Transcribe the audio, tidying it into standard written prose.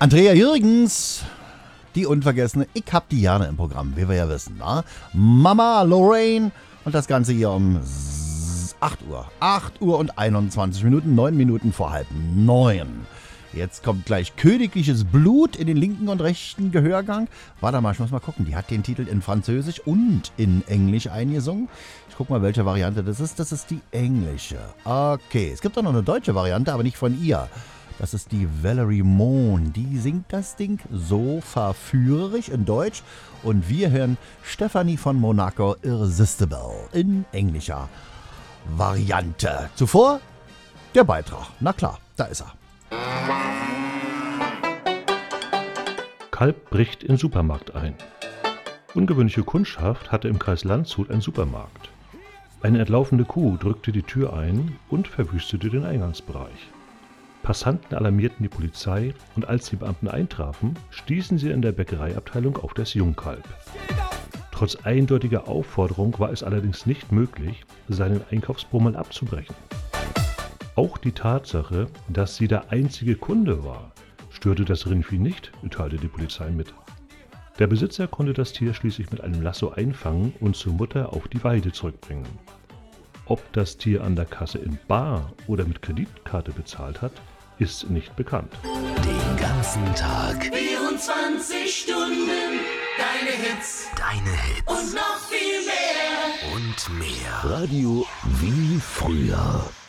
Andrea Jürgens, die Unvergessene. Ich hab die gerne im Programm, wie wir ja wissen. Na? Mama Lorraine und das Ganze hier um 8 Uhr. 8 Uhr und 21 Minuten, 9 Minuten vor 8:30. Jetzt kommt gleich Königliches Blut in den linken und rechten Gehörgang. Warte mal, ich muss mal gucken. Die hat den Titel in Französisch und in Englisch eingesungen. Ich guck mal, welche Variante das ist. Das ist die englische. Okay, es gibt auch noch eine deutsche Variante, aber nicht von ihr. Das ist die Valerie Mohn. Die singt das Ding so verführerisch in Deutsch. Und wir hören Stephanie von Monaco Irresistible in englischer Variante. Zuvor der Beitrag. Na klar, da ist er. Kalb bricht in Supermarkt ein. Ungewöhnliche Kundschaft hatte im Kreis Landshut einen Supermarkt. Eine entlaufende Kuh drückte die Tür ein und verwüstete den Eingangsbereich. Passanten alarmierten die Polizei und als die Beamten eintrafen, stießen sie in der Bäckereiabteilung auf das Jungkalb. Trotz eindeutiger Aufforderung war es allerdings nicht möglich, seinen Einkaufsbummel abzubrechen. Auch die Tatsache, dass sie der einzige Kunde war, störte das Rindvieh nicht, teilte die Polizei mit. Der Besitzer konnte das Tier schließlich mit einem Lasso einfangen und zur Mutter auf die Weide zurückbringen. Ob das Tier an der Kasse in bar oder mit Kreditkarte bezahlt hat, ist nicht bekannt. Den ganzen Tag 24 Stunden, deine Hits und noch viel mehr. und mehr. Radio wie früher.